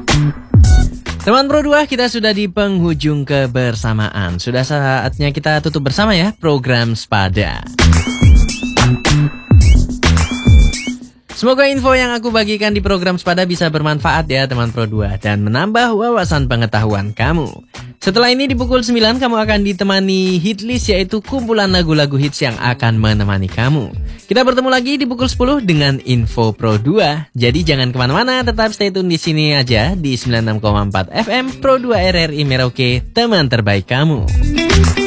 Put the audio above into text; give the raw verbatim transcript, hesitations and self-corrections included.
Teman Pro dua, kita sudah di penghujung kebersamaan. Sudah saatnya kita tutup bersama ya program Spada. Semoga info yang aku bagikan di program Spada bisa bermanfaat ya teman Pro dua dan menambah wawasan pengetahuan kamu. Setelah ini di pukul sembilan kamu akan ditemani hitlist, yaitu kumpulan lagu-lagu hits yang akan menemani kamu. Kita bertemu lagi di pukul sepuluh dengan info Pro dua. Jadi jangan kemana-mana, tetap stay tune di sini aja di sembilan puluh enam koma empat F M Pro dua R R I Merauke, teman terbaik kamu.